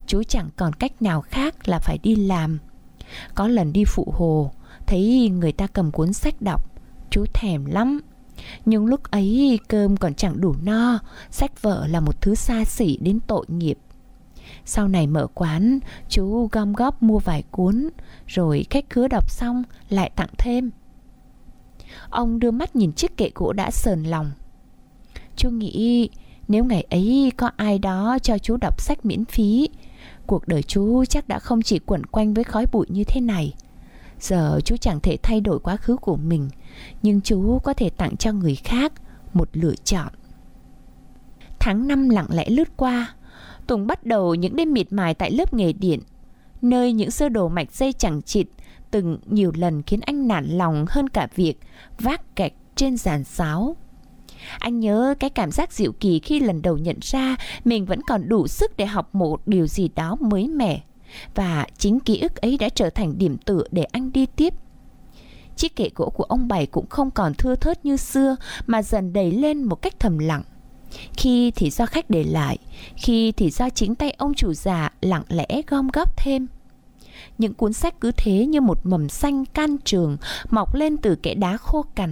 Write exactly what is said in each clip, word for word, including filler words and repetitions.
chú chẳng còn cách nào khác là phải đi làm. Có lần đi Phụ Hồ, thấy người ta cầm cuốn sách đọc, chú thèm lắm. Nhưng lúc ấy cơm còn chẳng đủ no, sách vở là một thứ xa xỉ đến tội nghiệp. Sau này mở quán, chú gom góp mua vài cuốn, rồi khách khứa đọc xong lại tặng thêm. Ông đưa mắt nhìn chiếc kệ gỗ đã sờn lòng. Chú nghĩ nếu ngày ấy có ai đó cho chú đọc sách miễn phí, cuộc đời chú chắc đã không chỉ quẩn quanh với khói bụi như thế này. Giờ chú chẳng thể thay đổi quá khứ của mình, nhưng chú có thể tặng cho người khác một lựa chọn. Tháng năm lặng lẽ lướt qua. Tùng bắt đầu những đêm miệt mài tại lớp nghề điện, nơi những sơ đồ mạch dây chẳng chịt từng nhiều lần khiến anh nản lòng hơn cả việc vác gạch trên giàn giáo. Anh nhớ cái cảm giác dịu kỳ khi lần đầu nhận ra mình vẫn còn đủ sức để học một điều gì đó mới mẻ, và chính ký ức ấy đã trở thành điểm tựa để anh đi tiếp. Chiếc kệ gỗ của ông Bảy cũng không còn thưa thớt như xưa, mà dần đầy lên một cách thầm lặng. Khi thì do khách để lại, khi thì do chính tay ông chủ già lặng lẽ gom góp thêm. Những cuốn sách cứ thế như một mầm xanh can trường mọc lên từ kẽ đá khô cằn.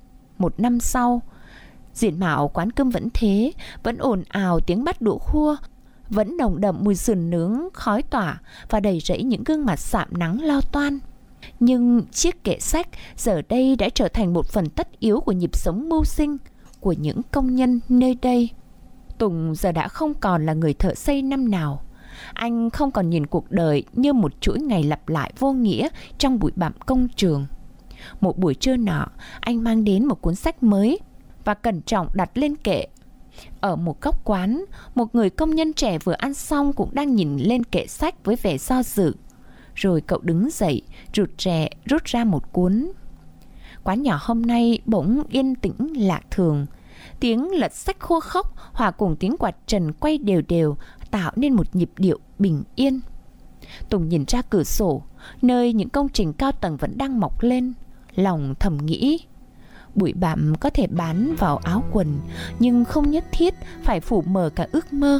Một năm sau, diện mạo quán cơm vẫn thế, vẫn ồn ào tiếng bắt đũa khua, vẫn nồng đậm mùi sườn nướng khói tỏa và đầy rẫy những gương mặt sạm nắng lo toan. Nhưng chiếc kệ sách giờ đây đã trở thành một phần tất yếu của nhịp sống mưu sinh của những công nhân nơi đây. Tùng giờ đã không còn là người thợ xây năm nào. Anh không còn nhìn cuộc đời như một chuỗi ngày lặp lại vô nghĩa trong bụi bặm công trường. Một buổi trưa nọ, anh mang đến một cuốn sách mới và cẩn trọng đặt lên kệ. Ở một góc quán, một người công nhân trẻ vừa ăn xong cũng đang nhìn lên kệ sách với vẻ do dự. Rồi cậu đứng dậy, rụt rè rút ra một cuốn. Quán nhỏ hôm nay bỗng yên tĩnh lạ thường. Tiếng lật sách khô khốc hòa cùng tiếng quạt trần quay đều đều tạo nên một nhịp điệu bình yên. Tùng nhìn ra cửa sổ, nơi những công trình cao tầng vẫn đang mọc lên, lòng thầm nghĩ: bụi bặm có thể bám vào áo quần, nhưng không nhất thiết phải phủ mờ cả ước mơ.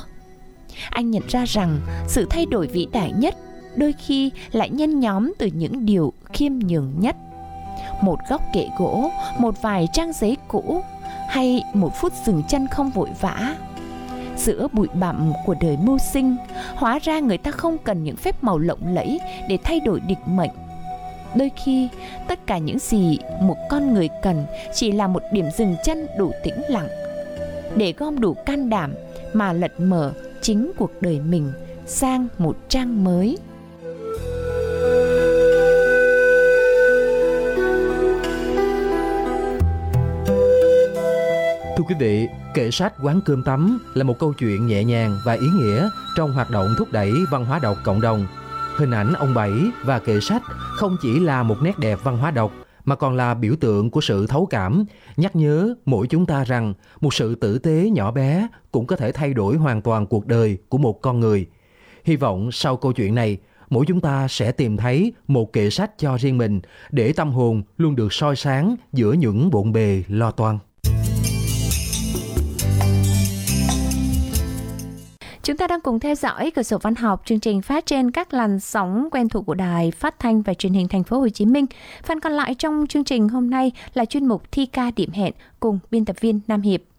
Anh nhận ra rằng sự thay đổi vĩ đại nhất đôi khi lại nhen nhóm từ những điều khiêm nhường nhất. Một góc kệ gỗ, một vài trang giấy cũ, hay một phút dừng chân không vội vã. Giữa bụi bặm của đời mưu sinh, hóa ra người ta không cần những phép màu lộng lẫy để thay đổi định mệnh. Đôi khi, tất cả những gì một con người cần chỉ là một điểm dừng chân đủ tĩnh lặng, để gom đủ can đảm mà lật mở chính cuộc đời mình sang một trang mới. Thưa quý vị, kệ sách quán cơm tấm là một câu chuyện nhẹ nhàng và ý nghĩa trong hoạt động thúc đẩy văn hóa đọc cộng đồng. Hình ảnh ông Bảy và kệ sách không chỉ là một nét đẹp văn hóa đọc, mà còn là biểu tượng của sự thấu cảm, nhắc nhớ mỗi chúng ta rằng một sự tử tế nhỏ bé cũng có thể thay đổi hoàn toàn cuộc đời của một con người. Hy vọng sau câu chuyện này, mỗi chúng ta sẽ tìm thấy một kệ sách cho riêng mình, để tâm hồn luôn được soi sáng giữa những bộn bề lo toan. Chúng ta đang cùng theo dõi Cửa sổ Văn học, chương trình phát trên các làn sóng quen thuộc của Đài Phát thanh và Truyền hình Thành phố Hồ Chí Minh. Phần còn lại trong chương trình hôm nay là chuyên mục Thi ca điểm hẹn cùng biên tập viên Nam Hiệp.